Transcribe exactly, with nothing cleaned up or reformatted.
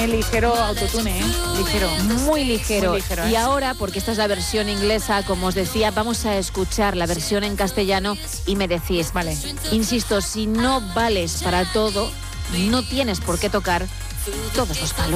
tiene ligero autotune, ¿eh? Ligero. Muy ligero. Muy ligero, ¿eh? Y ahora, porque esta es la versión inglesa, como os decía, vamos a escuchar la versión en castellano y me decís, Vale. Insisto, si no vales para todo, no tienes por qué tocar todos los palos.